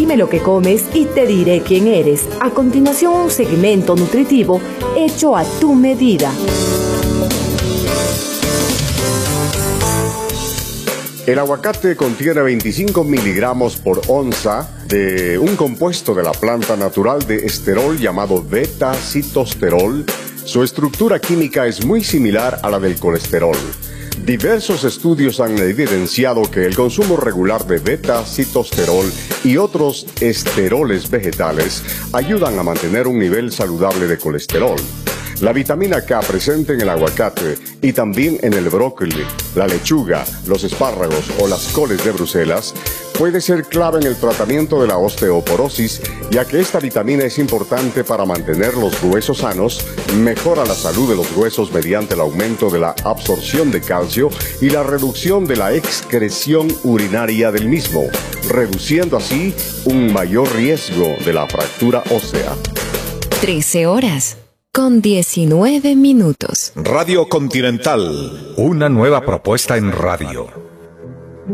Dime lo que comes y te diré quién eres. A continuación, un segmento nutritivo hecho a tu medida. El aguacate contiene 25 miligramos por onza de un compuesto de la planta natural de esterol llamado beta-citosterol. Su estructura química es muy similar a la del colesterol. Diversos estudios han evidenciado que el consumo regular de beta-citosterol y otros esteroles vegetales ayudan a mantener un nivel saludable de colesterol. La vitamina K presente en el aguacate y también en el brócoli, la lechuga, los espárragos o las coles de Bruselas puede ser clave en el tratamiento de la osteoporosis, ya que esta vitamina es importante para mantener los huesos sanos, mejora la salud de los huesos mediante el aumento de la absorción de calcio y la reducción de la excreción urinaria del mismo, reduciendo así un mayor riesgo de la fractura ósea. 13 horas con 19 minutos. Radio Continental, una nueva propuesta en radio.